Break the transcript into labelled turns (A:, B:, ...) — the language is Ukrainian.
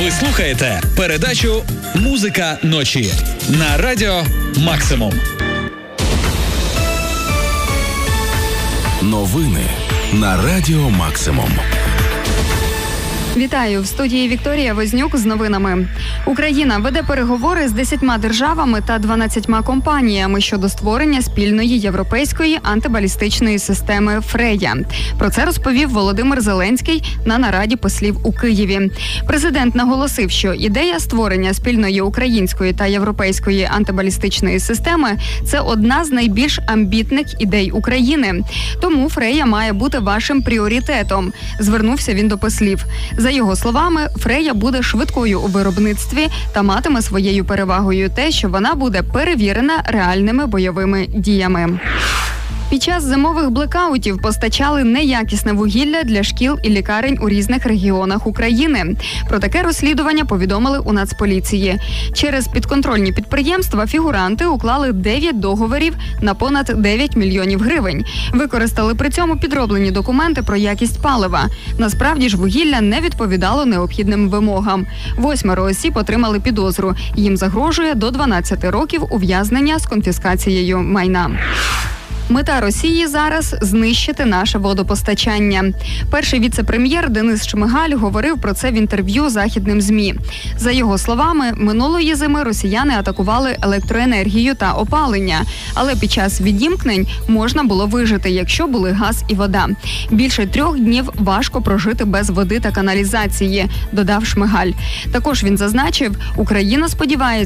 A: Ви слухаєте передачу «Музика ночі» на Радіо Максимум.
B: Новини на Радіо Максимум.
C: Вітаю! В студії Вікторія Вознюк з новинами. Україна веде переговори з 10 державами та 12 компаніями щодо створення спільної європейської антибалістичної системи «Фрея». Про це розповів Володимир Зеленський на нараді послів у Києві. Президент наголосив, що ідея створення спільної української та європейської антибалістичної системи – це одна з найбільш амбітних ідей України. Тому «Фрея» має бути вашим пріоритетом, звернувся він до послів. За його словами, «Фрея» буде швидкою у виробництві та матиме своєю перевагою те, що вона буде перевірена реальними бойовими діями. Під час зимових блекаутів постачали неякісне вугілля для шкіл і лікарень у різних регіонах України. Про таке розслідування повідомили у Нацполіції. Через підконтрольні підприємства фігуранти уклали 9 договорів на понад 9 мільйонів гривень. Використали при цьому підроблені документи про якість палива. Насправді ж вугілля не відповідало необхідним вимогам. 8 осіб отримали підозру. Їм загрожує до 12 років ув'язнення з конфіскацією майна. Мета Росії зараз – знищити наше водопостачання. Перший віце-прем'єр Денис Шмигаль говорив про це в інтерв'ю західним ЗМІ. За його словами, минулої зими росіяни атакували електроенергію та опалення. Але під час відімкнень можна було вижити, якщо були газ і вода. Більше 3 днів важко прожити без води та каналізації, додав Шмигаль. Також він зазначив, Україна сподівається